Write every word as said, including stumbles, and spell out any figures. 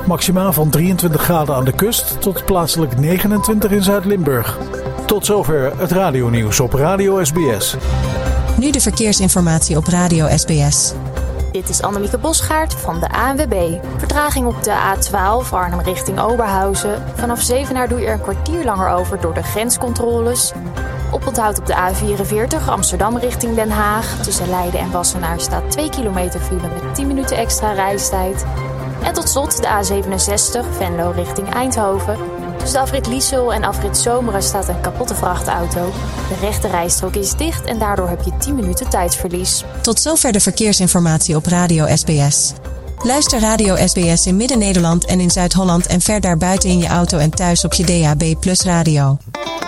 Maximaal van drieëntwintig graden aan de kust tot plaatselijk negenentwintig in Zuid-Limburg. Tot zover het radionieuws op Radio S B S. Nu de verkeersinformatie op Radio S B S. Dit is Annemieke Bosgaard van de A N W B. Vertraging op de A twaalf Arnhem richting Oberhausen. Vanaf Zevenaar doe je er een kwartier langer over door de grenscontroles. Oponthoud op de A vierenveertig Amsterdam richting Den Haag. Tussen Leiden en Wassenaar staat twee kilometer file met tien minuten extra reistijd. En tot slot de A zevenenzestig Venlo richting Eindhoven. Tussen de afrit Liesel en afrit Zomeren staat een kapotte vrachtauto. De rechte rijstrook is dicht en daardoor heb je tien minuten tijdsverlies. Tot zover de verkeersinformatie op Radio S B S. Luister Radio S B S in Midden-Nederland en in Zuid-Holland en ver daarbuiten in je auto en thuis op je D A B Plus radio.